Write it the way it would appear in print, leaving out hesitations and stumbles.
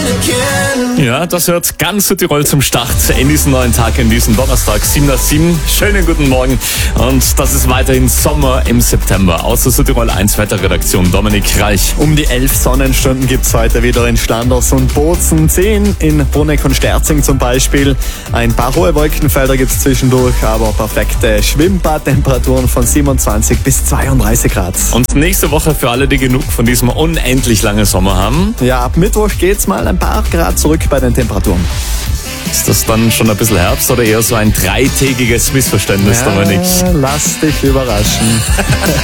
Ja, das hört ganz Südtirol zum Start in diesen neuen Tag, in diesen Donnerstag, 7:07. Schönen guten Morgen. Und das ist weiterhin Sommer im September. Außer Südtirol 1 Wetterredaktion Dominik Reich. Um die 11 Sonnenstunden gibt's heute wieder in Standers und Bozen, 10 in Bruneck und Sterzing zum Beispiel. Ein paar hohe Wolkenfelder gibt's zwischendurch, aber perfekte Schwimmbadtemperaturen von 27 bis 32 Grad. Und nächste Woche für alle, die genug von diesem unendlich langen Sommer haben. Ja, ab Mittwoch geht's mal ein paar Grad zurück bei den Temperaturen. Ist das dann schon ein bisschen Herbst oder eher so ein dreitägiges Missverständnis, Dominik? Lass dich überraschen.